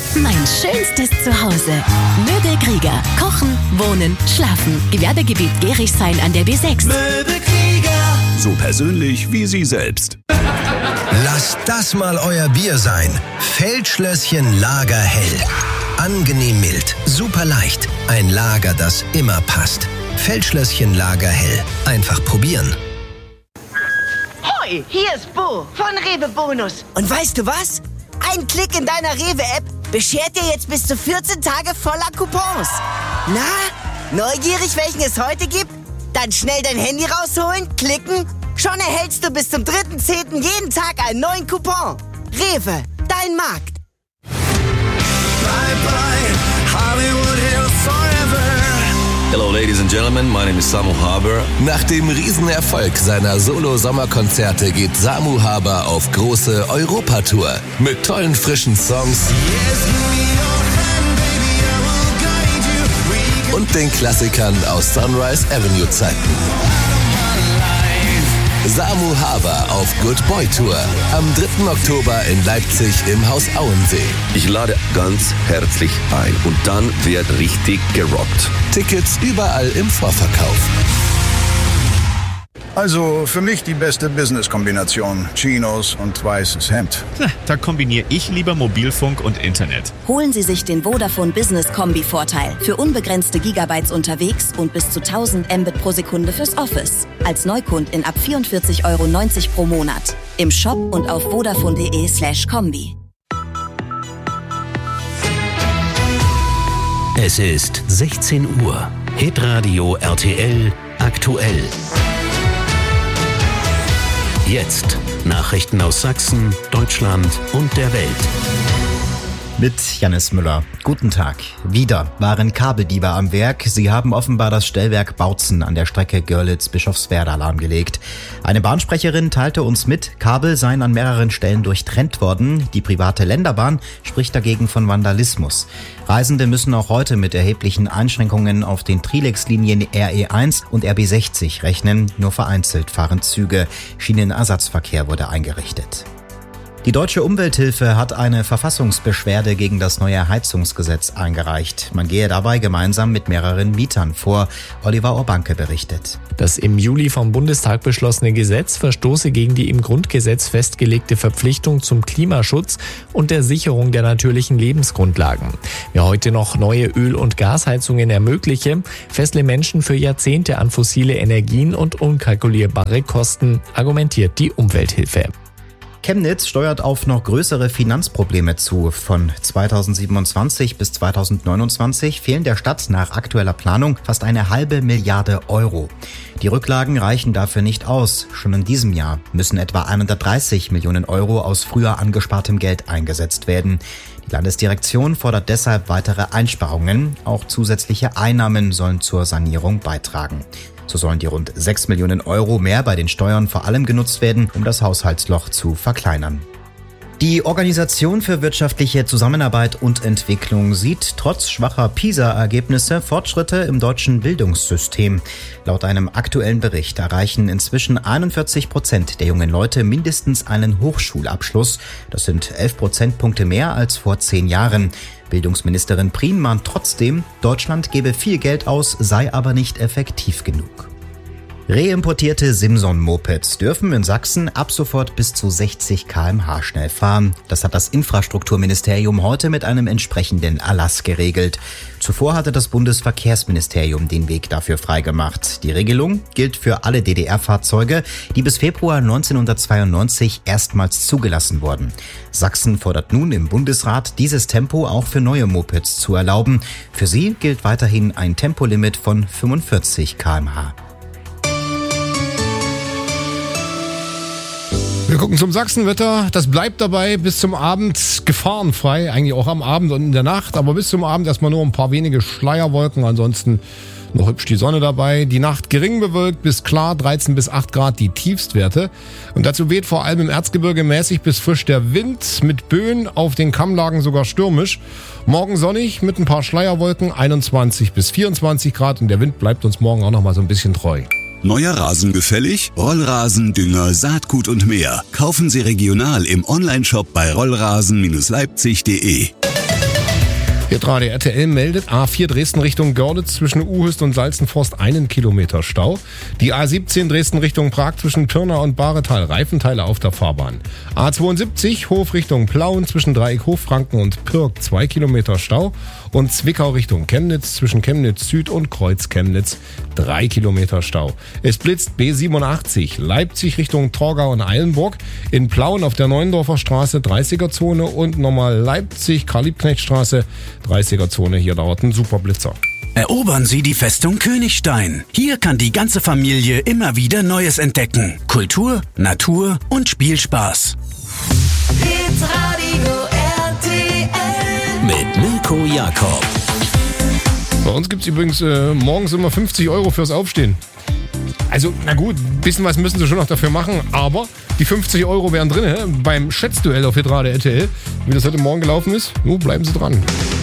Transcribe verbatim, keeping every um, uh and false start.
Mein schönstes Zuhause. Möbel Krieger. Kochen, wohnen, schlafen. Gewerbegebiet Gerichshain an der B sechs. Möbel Krieger. So persönlich wie Sie selbst. Lasst das mal euer Bier sein. Feldschlösschen Lagerhell. Angenehm mild, super leicht. Ein Lager, das immer passt. Feldschlösschen Lagerhell. Einfach probieren. Hoi, hier ist Bo von Rewe Bonus. Und weißt du was? Ein Klick in deiner Rewe-App beschert dir jetzt bis zu vierzehn Tage voller Coupons. Na, neugierig, welchen es heute gibt? Dann schnell dein Handy rausholen, klicken. Schon erhältst du bis zum dritten zehnten jeden Tag einen neuen Coupon. Rewe, dein Markt. Bye bye, Hollywood Hills forever. Hello ladies and gentlemen, my name is Samu Haber. Nach dem Riesenerfolg seiner Solo-Sommerkonzerte geht Samu Haber auf große Europatour. Mit tollen frischen Songs und den Klassikern aus Sunrise Avenue Zeiten. Samu Haber auf Good Boy Tour. Am dritten Oktober in Leipzig im Haus Auensee. Ich lade ganz herzlich ein und dann wird richtig gerockt. Tickets überall im Vorverkauf. Also für mich die beste Business-Kombination. Chinos und weißes Hemd. Da kombiniere ich lieber Mobilfunk und Internet. Holen Sie sich den Vodafone Business Kombi-Vorteil. Für unbegrenzte Gigabytes unterwegs und bis zu tausend Mbit pro Sekunde fürs Office. Als Neukundin ab vierundvierzig Euro neunzig pro Monat. Im Shop und auf vodafone.de slash Kombi. Es ist sechzehn Uhr. Hitradio R T L aktuell. Jetzt Nachrichten aus Sachsen, Deutschland und der Welt. Mit Jannis Müller. Guten Tag. Wieder waren Kabeldiebe am Werk. Sie haben offenbar das Stellwerk Bautzen an der Strecke Görlitz-Bischofswerda lahmgelegt. Eine Bahnsprecherin teilte uns mit, Kabel seien an mehreren Stellen durchtrennt worden. Die private Länderbahn spricht dagegen von Vandalismus. Reisende müssen auch heute mit erheblichen Einschränkungen auf den Trilex-Linien R E eins und R B sechzig rechnen. Nur vereinzelt fahren Züge. Schienenersatzverkehr wurde eingerichtet. Die Deutsche Umwelthilfe hat eine Verfassungsbeschwerde gegen das neue Heizungsgesetz eingereicht. Man gehe dabei gemeinsam mit mehreren Mietern vor. Oliver Orbanke berichtet. Das im Juli vom Bundestag beschlossene Gesetz verstoße gegen die im Grundgesetz festgelegte Verpflichtung zum Klimaschutz und der Sicherung der natürlichen Lebensgrundlagen. Wer heute noch neue Öl- und Gasheizungen ermögliche, fessle Menschen für Jahrzehnte an fossile Energien und unkalkulierbare Kosten, argumentiert die Umwelthilfe. Chemnitz steuert auf noch größere Finanzprobleme zu. Von zweitausendsiebenundzwanzig bis zweitausendneunundzwanzig fehlen der Stadt nach aktueller Planung fast eine halbe Milliarde Euro. Die Rücklagen reichen dafür nicht aus. Schon in diesem Jahr müssen etwa hundertdreißig Millionen Euro aus früher angespartem Geld eingesetzt werden. Die Landesdirektion fordert deshalb weitere Einsparungen. Auch zusätzliche Einnahmen sollen zur Sanierung beitragen. So sollen die rund sechs Millionen Euro mehr bei den Steuern vor allem genutzt werden, um das Haushaltsloch zu verkleinern. Die Organisation für wirtschaftliche Zusammenarbeit und Entwicklung sieht trotz schwacher PISA-Ergebnisse Fortschritte im deutschen Bildungssystem. Laut einem aktuellen Bericht erreichen inzwischen einundvierzig Prozent der jungen Leute mindestens einen Hochschulabschluss. Das sind elf Prozentpunkte mehr als vor zehn Jahren. Bildungsministerin Prien mahnt trotzdem, Deutschland gebe viel Geld aus, sei aber nicht effektiv genug. Reimportierte Simson-Mopeds dürfen in Sachsen ab sofort bis zu sechzig Kilometer pro Stunde schnell fahren. Das hat das Infrastrukturministerium heute mit einem entsprechenden Erlass geregelt. Zuvor hatte das Bundesverkehrsministerium den Weg dafür freigemacht. Die Regelung gilt für alle D D R-Fahrzeuge, die bis Februar neunzehnhundertzweiundneunzig erstmals zugelassen wurden. Sachsen fordert nun im Bundesrat, dieses Tempo auch für neue Mopeds zu erlauben. Für sie gilt weiterhin ein Tempolimit von fünfundvierzig Kilometer pro Stunde. Wir gucken zum Sachsenwetter. Das bleibt dabei bis zum Abend gefahrenfrei. Eigentlich auch am Abend und in der Nacht. Aber bis zum Abend erstmal nur ein paar wenige Schleierwolken. Ansonsten noch hübsch die Sonne dabei. Die Nacht gering bewölkt bis klar, dreizehn bis acht Grad die Tiefstwerte. Und dazu weht vor allem im Erzgebirge mäßig bis frisch der Wind. Mit Böen auf den Kammlagen sogar stürmisch. Morgen sonnig mit ein paar Schleierwolken. einundzwanzig bis vierundzwanzig Grad. Und der Wind bleibt uns morgen auch noch mal so ein bisschen treu. Neuer Rasen gefällig? Rollrasen, Dünger, Saatgut und mehr. Kaufen Sie regional im Onlineshop bei rollrasen Leipzig punkt de. Hitradio R T L meldet A vier Dresden Richtung Görlitz zwischen Uhüst und Salzenforst einen Kilometer Stau. Die A siebzehn Dresden Richtung Prag zwischen Pirna und Bahretal, Reifenteile auf der Fahrbahn. A zweiundsiebzig Hof Richtung Plauen zwischen Dreieck Hochfranken und Pirk zwei Kilometer Stau. Und Zwickau Richtung Chemnitz zwischen Chemnitz Süd und Kreuz Chemnitz drei Kilometer Stau. Es blitzt B siebenundachtzig Leipzig Richtung Torgau und Eilenburg. In Plauen auf der Neuendorfer Straße dreißiger Zone und nochmal Leipzig Karl-Liebknecht-Straße dreißiger Zone. Hier dauert ein Superblitzer. Erobern Sie die Festung Königstein. Hier kann die ganze Familie immer wieder Neues entdecken. Kultur, Natur und Spielspaß. Hitradio R T L Mit Mirko Jakob. Bei uns gibt es übrigens äh, morgens immer fünfzig Euro fürs Aufstehen. Also, na gut, ein bisschen was müssen sie schon noch dafür machen, aber die fünfzig Euro wären drin beim Schätzduell auf Hitradio R T L. Wie das heute Morgen gelaufen ist, nun bleiben Sie dran.